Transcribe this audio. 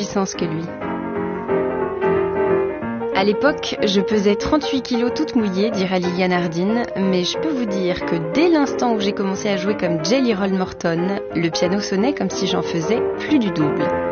puissance que lui. À l'époque, je pesais 38 kilos toute mouillée, dirait Liliane Hardin, mais je peux vous dire que dès l'instant où j'ai commencé à jouer comme Jelly Roll Morton, le piano sonnait comme si j'en faisais plus du double.